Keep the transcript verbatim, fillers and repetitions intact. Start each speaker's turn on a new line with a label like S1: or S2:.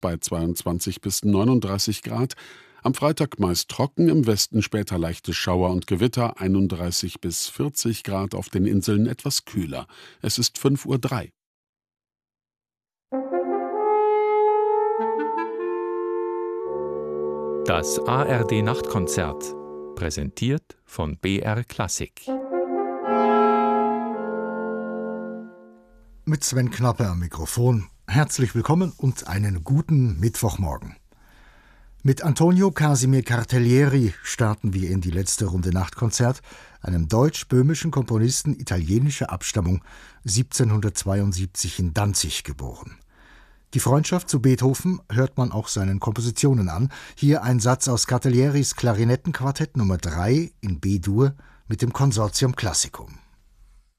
S1: bei zweiundzwanzig bis neununddreißig Grad. Am Freitag meist trocken, im Westen später leichte Schauer und Gewitter, einunddreißig bis vierzig Grad, auf den Inseln etwas kühler. Es ist fünf Uhr drei.
S2: Das A R D-Nachtkonzert, präsentiert von B R Klassik.
S3: Mit Sven Knappe am Mikrofon. Herzlich willkommen und einen guten Mittwochmorgen. Mit Antonio Casimir Cartellieri starten wir in die letzte Runde Nachtkonzert, einem deutsch-böhmischen Komponisten italienischer Abstammung, siebzehnhundertzweiundsiebzig in Danzig geboren. Die Freundschaft zu Beethoven hört man auch seinen Kompositionen an. Hier ein Satz aus Cartellieris Klarinettenquartett Nummer drei in B-Dur mit dem Consortium Classicum.